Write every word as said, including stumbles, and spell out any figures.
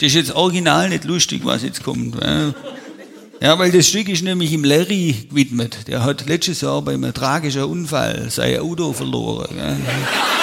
Das ist jetzt original nicht lustig, was jetzt kommt. Ja, weil das Stück ist nämlich im Larry gewidmet. Der hat letztes Jahr bei einem tragischen Unfall sein Auto verloren.